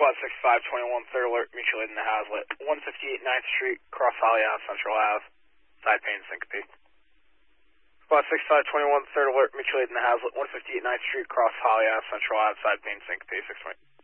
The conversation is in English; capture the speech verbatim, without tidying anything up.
Squad six five twenty-one, third alert, mutual aid in the Hazlitt. one fifty-eight ninth Street, Cross Holly Ave, Central Ave. Side pain syncope. Squad six five twenty-one, third alert, mutual aid in the Hazlitt. one fifty-eight ninth Street, Cross Holly Ave, Central Ave. Side pain syncope. six twenty.